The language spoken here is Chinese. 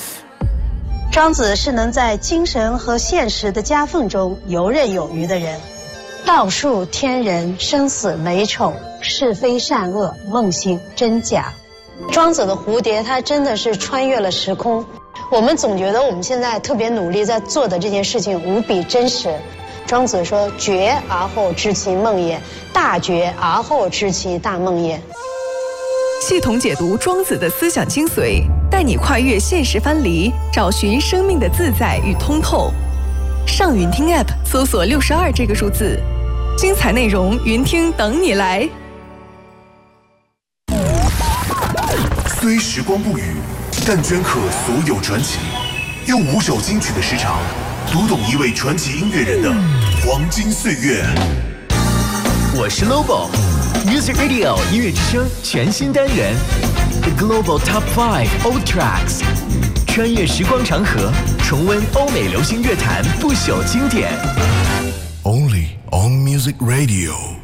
life。 庄子是能在精神和现实的夹缝中游刃有余的人。道术天人，生死美丑，是非善恶，梦醒真假。庄子的蝴蝶，它真的是穿越了时空。我们总觉得我们现在特别努力在做的这件事情无比真实。庄子说：“觉而后知其梦也，大觉而后知其大梦也。” 系统解读庄子的思想精髓，带你跨越现实藩篱，找寻生命的自在与通透。上云听 App 搜索62这个数字，精彩内容云听等你来。 虽时光不语，但镌刻所有传奇。用5首金曲的时长，读懂一位传奇音乐人的黄金岁月。 我是 Lobo。Music Radio 音乐之声全新单元 The Global Top 5 Old Tracks， 穿越时光长河，重温欧美流行乐坛不朽经典。 Only on Music Radio。